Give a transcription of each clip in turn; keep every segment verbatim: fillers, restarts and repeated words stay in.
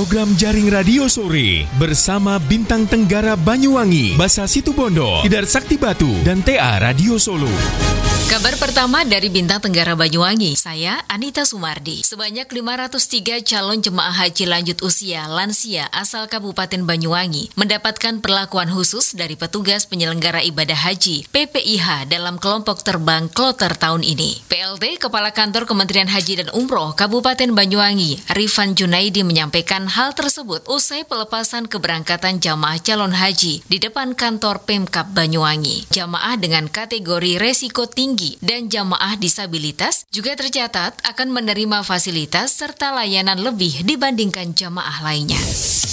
program Jaring Radio Sore bersama Bintang Tenggara Banyuwangi, Basa Situbondo, Tidar Sakti Batu, dan T A Radio Solo. Kabar pertama dari Bintang Tenggara Banyuwangi, saya Anita Sumardi. Sebanyak lima ratus tiga calon jemaah haji lanjut usia lansia asal Kabupaten Banyuwangi mendapatkan perlakuan khusus dari petugas penyelenggara ibadah haji P P I H dalam kelompok terbang kloter tahun ini. P L T Kepala Kantor Kementerian Haji dan Umroh Kabupaten Banyuwangi, Rifan Junaidi menyampaikan hal tersebut usai pelepasan keberangkatan jamaah calon haji di depan kantor Pemkab Banyuwangi. Jamaah dengan kategori resiko tinggi dan jamaah disabilitas juga tercatat akan menerima fasilitas serta layanan lebih dibandingkan jamaah lainnya.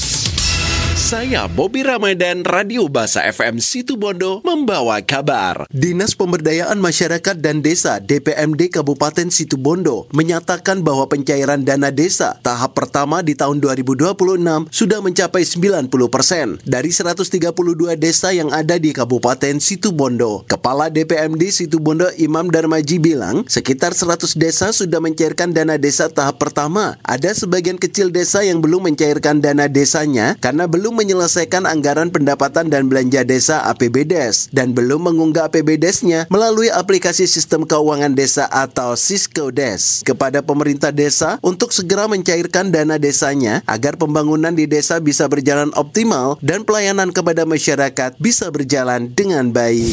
Saya Bobby Ramadan, Radio Basa F M Situbondo membawa kabar. Dinas Pemberdayaan Masyarakat dan Desa D P M D Kabupaten Situbondo menyatakan bahwa pencairan dana desa tahap pertama di tahun dua ribu dua puluh enam sudah mencapai sembilan puluh persen dari seratus tiga puluh dua desa yang ada di Kabupaten Situbondo. Kepala D P M D Situbondo Imam Darmaji bilang sekitar seratus desa sudah mencairkan dana desa tahap pertama. Ada sebagian kecil desa yang belum mencairkan dana desanya karena belum menyelesaikan anggaran pendapatan dan belanja desa A P B D E S dan belum mengunggah A P B D E S-nya melalui aplikasi sistem keuangan desa atau Siskedes kepada pemerintah desa untuk segera mencairkan dana desanya agar pembangunan di desa bisa berjalan optimal dan pelayanan kepada masyarakat bisa berjalan dengan baik.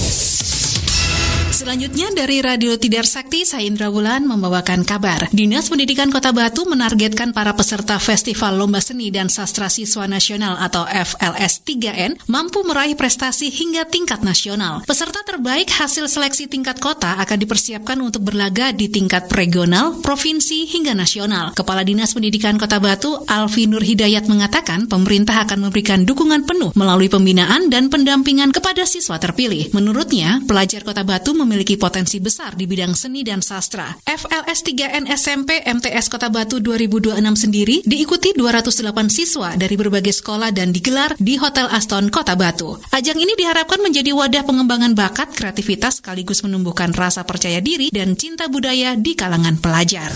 Selanjutnya dari Radio Tidar Sakti, saya Indra Wulan membawakan kabar. Dinas Pendidikan Kota Batu menargetkan para peserta Festival Lomba Seni dan Sastra Siswa Nasional atau F L S tiga N mampu meraih prestasi hingga tingkat nasional. Peserta terbaik hasil seleksi tingkat kota akan dipersiapkan untuk berlaga di tingkat regional, provinsi, hingga nasional. Kepala Dinas Pendidikan Kota Batu, Alfi Nur Hidayat mengatakan pemerintah akan memberikan dukungan penuh melalui pembinaan dan pendampingan kepada siswa terpilih. Menurutnya, pelajar Kota Batu memiliki potensi besar di bidang seni dan sastra. F L S tiga N S M P M T S Kota Batu dua ribu dua puluh enam sendiri diikuti dua ratus delapan siswa dari berbagai sekolah dan digelar di Hotel Aston Kota Batu. Ajang ini diharapkan menjadi wadah pengembangan bakat, kreativitas sekaligus menumbuhkan rasa percaya diri dan cinta budaya di kalangan pelajar.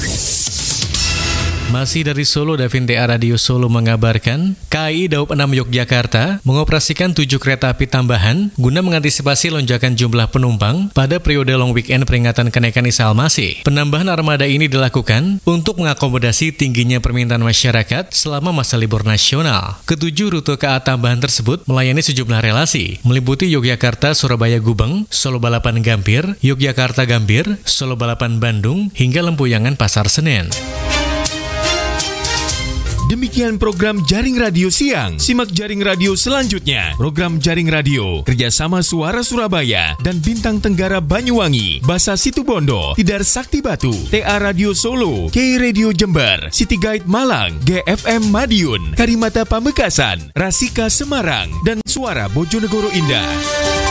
Masih dari Solo, Davin T A Radio Solo mengabarkan, K A I Daup enam Yogyakarta mengoperasikan tujuh kereta api tambahan guna mengantisipasi lonjakan jumlah penumpang pada periode long weekend peringatan kenaikan Isa Al-Masih. Penambahan armada ini dilakukan untuk mengakomodasi tingginya permintaan masyarakat selama masa libur nasional. Ketujuh rute K A tambahan tersebut melayani sejumlah relasi, meliputi Yogyakarta Surabaya Gubeng, Solo Balapan Gambir, Yogyakarta Gambir, Solo Balapan Bandung, hingga Lempuyangan Pasar Senen. Demikian program Jaring Radio Siang. Simak Jaring Radio selanjutnya. Program Jaring Radio kerjasama Suara Surabaya dan Bintang Tenggara Banyuwangi, Basa Situbondo, Tidar Sakti Batu, T A Radio Solo, K Radio Jember, City Guide Malang, G F M Madiun, Karimata Pamekasan, Rasika Semarang, dan Suara Bojonegoro Indah.